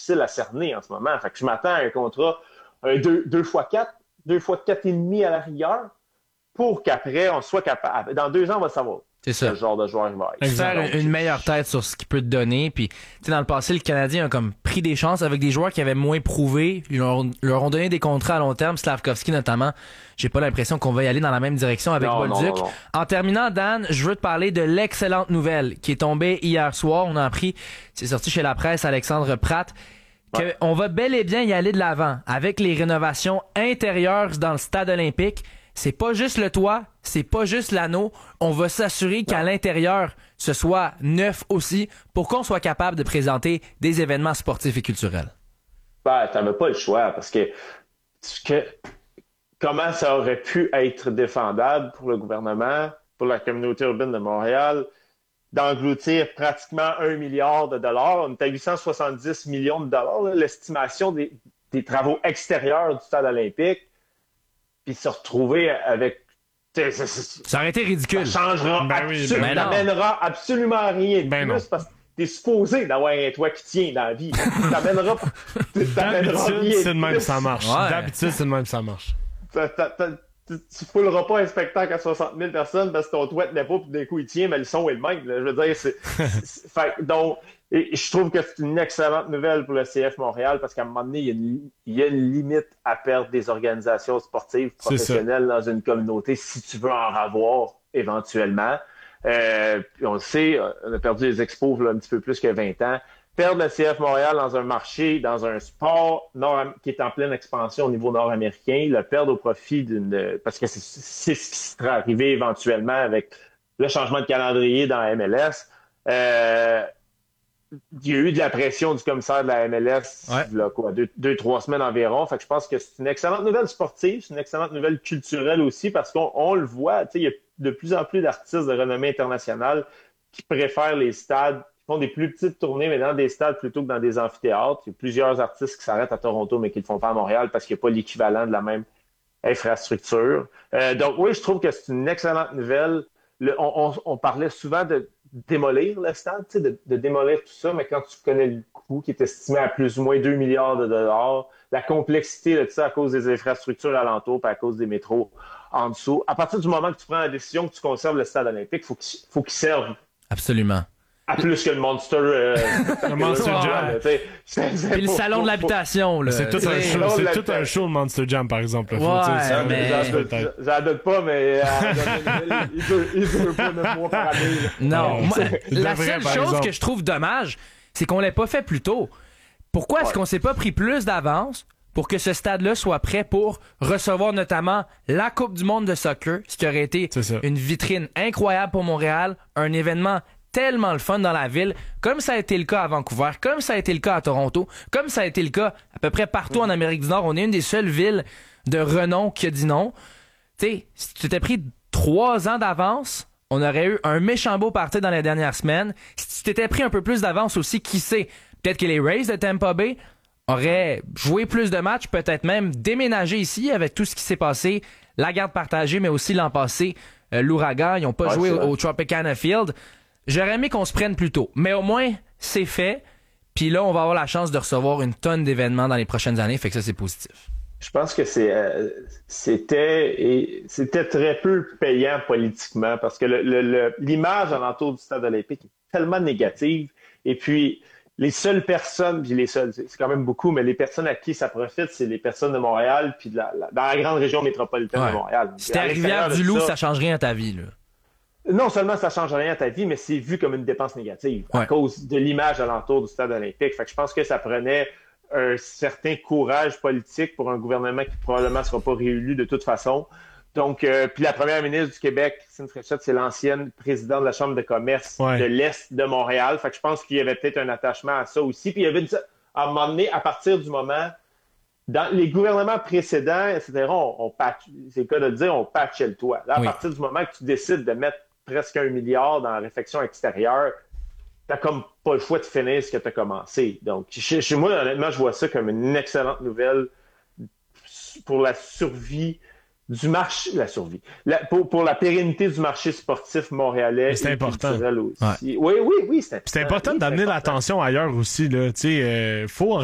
difficile à cerner en ce moment. Fait que je m'attends à un contrat 2 fois 4, 2 fois 4,5 à la rigueur, pour qu'après, on soit capable. Dans 2 ans, on va savoir. C'est ça. Le genre de joueur il va être. Faire une meilleure tête sur ce qu'il peut te donner. Puis, dans le passé, le Canadien a comme pris des chances avec des joueurs qui avaient moins prouvé. Ils leur ont donné des contrats à long terme. Slavkovski, notamment. J'ai pas l'impression qu'on va y aller dans la même direction avec Bolduc. Non. En terminant, Dan, je veux te parler de l'excellente nouvelle qui est tombée hier soir. On a appris, c'est sorti chez la presse, Alexandre Pratt, qu'on va bel et bien y aller de l'avant avec les rénovations intérieures dans le stade olympique. C'est pas juste le toit, c'est pas juste l'anneau. On va s'assurer qu'à l'intérieur, ce soit neuf aussi pour qu'on soit capable de présenter des événements sportifs et culturels. T'avais pas le choix parce que comment ça aurait pu être défendable pour le gouvernement, pour la communauté urbaine de Montréal, d'engloutir pratiquement 1 milliard de dollars. On est à 870 millions de dollars, là, l'estimation des travaux extérieurs du stade olympique. Puis se retrouver avec... Ça aurait été ridicule. Ça changera n'amènera absolument rien de plus parce que t'es supposé d'avoir un toit qui tient dans la vie. T'amènera D'habitude, c'est de même que ça marche. Ouais. D'habitude, c'est de même que ça marche. Tu fouleras pas un spectacle à 60 000 personnes parce que ton toit tenait pas puis d'un coup il tient, mais le son est le même. Là. Je veux dire, donc, et je trouve que c'est une excellente nouvelle pour le CF Montréal parce qu'à un moment donné, il y a une limite à perdre des organisations sportives professionnelles dans une communauté si tu veux en avoir éventuellement. Puis on le sait, on a perdu les Expos là, un petit peu plus que 20 ans. Perdre le CF Montréal dans un marché, dans un sport qui est en pleine expansion au niveau nord-américain, le perdre au profit parce que c'est ce qui serait arrivé éventuellement avec le changement de calendrier dans la MLS. Il y a eu de la pression du commissaire de la MLS il y a 2-3 semaines environ. Fait que je pense que c'est une excellente nouvelle sportive, c'est une excellente nouvelle culturelle aussi parce qu'on le voit, il y a de plus en plus d'artistes de renommée internationale qui préfèrent les stades, font des plus petites tournées, mais dans des stades plutôt que dans des amphithéâtres. Il y a plusieurs artistes qui s'arrêtent à Toronto, mais qui ne le font pas à Montréal parce qu'il n'y a pas l'équivalent de la même infrastructure. Donc oui, je trouve que c'est une excellente nouvelle. On parlait souvent de démolir le stade, de démolir tout ça, mais quand tu connais le coût qui est estimé à plus ou moins 2 milliards de dollars, la complexité de tout ça à cause des infrastructures alentours et à cause des métros en dessous, à partir du moment que tu prends la décision que tu conserves le stade olympique, faut qu'il serve. Absolument. À plus que le Monster. Le Monster Jam. Puis le salon de l'habitation. Là. C'est tout un show, le Monster Jam, par exemple. J'en doute pas, mais il veut pas 9 mois par année. Non. La seule chose que je trouve dommage, c'est qu'on l'ait pas fait plus tôt. Pourquoi est-ce qu'on s'est pas pris plus d'avance pour que ce stade-là soit prêt pour recevoir notamment la Coupe du monde de soccer, ce qui aurait été une vitrine incroyable pour Montréal, un événement tellement le fun dans la ville, comme ça a été le cas à Vancouver, comme ça a été le cas à Toronto, comme ça a été le cas à peu près partout en Amérique du Nord. On est une des seules villes de renom qui a dit non. Tu sais, si tu t'étais pris 3 ans d'avance, on aurait eu un méchant beau party dans les dernières semaines. Si tu t'étais pris un peu plus d'avance aussi, qui sait, peut-être que les Rays de Tampa Bay auraient joué plus de matchs, peut-être même déménagé ici avec tout ce qui s'est passé, la garde partagée, mais aussi l'an passé, l'ouragan, ils n'ont pas joué au Tropicana Field. J'aurais aimé qu'on se prenne plus tôt. Mais au moins, c'est fait. Puis là, on va avoir la chance de recevoir une tonne d'événements dans les prochaines années. Fait que ça, c'est positif. Je pense que c'était très peu payant politiquement parce que l'image alentour du stade olympique est tellement négative. Et puis, les seules personnes, puis c'est quand même beaucoup, mais les personnes à qui ça profite, c'est les personnes de Montréal puis dans la grande région métropolitaine de Montréal. Si t'es à Rivière-du-Loup, ça change rien à ta vie, là. Non seulement ça change rien à ta vie, mais c'est vu comme une dépense négative à cause de l'image alentour du stade olympique. Fait que je pense que ça prenait un certain courage politique pour un gouvernement qui probablement ne sera pas réélu de toute façon. Donc, puis la première ministre du Québec, Christine Fréchette, c'est l'ancienne présidente de la Chambre de commerce de l'Est de Montréal. Fait que je pense qu'il y avait peut-être un attachement à ça aussi. Puis il y avait à un moment donné, à partir du moment, dans les gouvernements précédents, etc., c'est le cas de le dire, on patchait le toit. Là, à partir du moment que tu décides de mettre presque 1 milliard dans la réfection extérieure, t'as comme pas le choix de finir ce que t'as commencé. Donc, chez moi, honnêtement, je vois ça comme une excellente nouvelle pour la survie du marché, pour la pérennité du marché sportif montréalais. C'est important. Aussi. Oui, c'est important. C'est important d'amener l'attention ailleurs aussi, là. Tu sais, faut